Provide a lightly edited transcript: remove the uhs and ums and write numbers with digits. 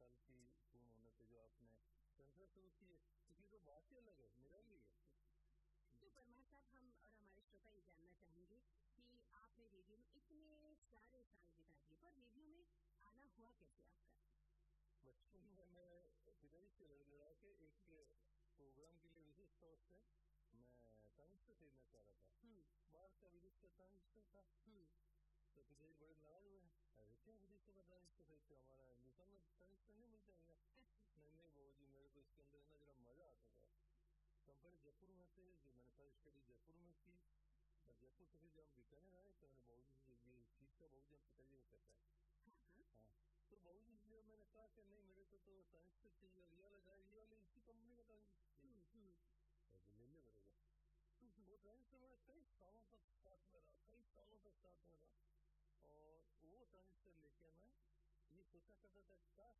साल की पूर्ण होने पे जो आपने संस्था शुरू की है, इसकी तो बात ही अलग है, निराली है। तो परमार साहब, हम और हमारे श्रोता ये जानना चाहेंगे कि आपने रेडियो में इतने सारे साल बिता दिए, पर रेडियो में आना हुआ कैसे आपका? बचपन में मैं पिताजी से लड़ा के एक प्रोग्राम के लिए विशेष तौर से मैं ट्रांजिस्टर खरीदना चाह रहा था। बाहर का विदेश का ट्रांजिस्टर था। तो पिताजी बड़े नाराज हुए, अरे क्या विदेश का ट्रांजिस्टर खरीदते, हमारा हिंदुस्तान में ट्रांजिस्टर नहीं मिलता है। नहीं बाबू जी, मेरे को इसके अंदर है ना जरा मजा आता था। तो हम पहले जयपुर में थे, जो मैंने सारी स्टडी जयपुर में की, और जयपुर से फिर जब हम बीकानेर आए तो मैंने बाबू जी ये चीज का बाबू जी हम पिताजी को कहता है। हाँ, तो बाबू जी से मैंने कहा कि नहीं मेरे को तो ट्रांजिस्टर चाहिए, और ये लगा ये वाले इसी कंपनी का ट्रांजिस्टर ले ले बरेगा। वो ट्रांजिस्टर मेरा कई सालों तक साथ में रहा, और वो ट्रांजिस्टर लेके मैं ये सोचा करता था क्या